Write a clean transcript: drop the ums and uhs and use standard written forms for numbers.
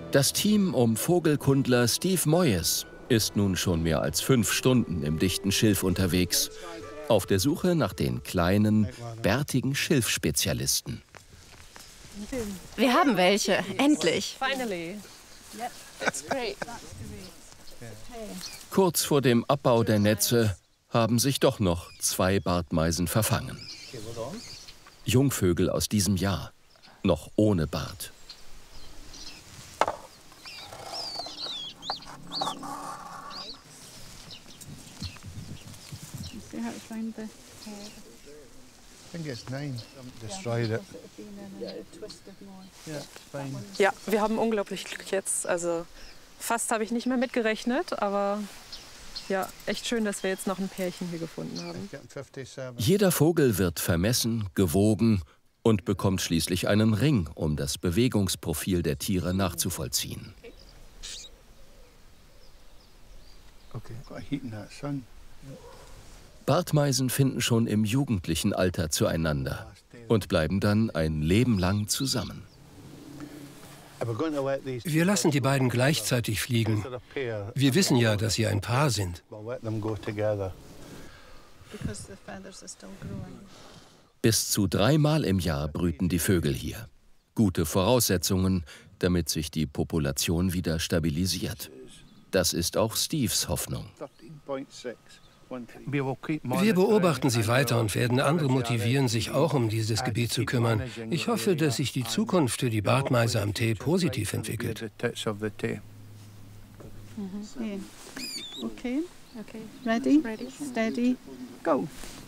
Das Team um Vogelkundler Steve Moyes ist nun schon mehr als 5 Stunden im dichten Schilf unterwegs, auf der Suche nach den kleinen, bärtigen Schilfspezialisten. Wir haben welche, endlich. Kurz vor dem Abbau der Netze haben sich doch noch 2 Bartmeisen verfangen. Jungvögel aus diesem Jahr, noch ohne Bart. Ja, wir haben unglaublich Glück jetzt. Also fast habe ich nicht mehr mitgerechnet, aber ja, echt schön, dass wir jetzt noch ein Pärchen hier gefunden haben. Jeder Vogel wird vermessen, gewogen und bekommt schließlich einen Ring, um das Bewegungsprofil der Tiere nachzuvollziehen. Bartmeisen finden schon im jugendlichen Alter zueinander und bleiben dann ein Leben lang zusammen. Wir lassen die beiden gleichzeitig fliegen. Wir wissen ja, dass sie ein Paar sind. Bis zu 3-mal im Jahr brüten die Vögel hier. Gute Voraussetzungen, damit sich die Population wieder stabilisiert. Das ist auch Steves Hoffnung. Wir beobachten sie weiter und werden andere motivieren, sich auch um dieses Gebiet zu kümmern. Ich hoffe, dass sich die Zukunft für die Bartmeise am Tee positiv entwickelt. Okay. Ready? Steady, go.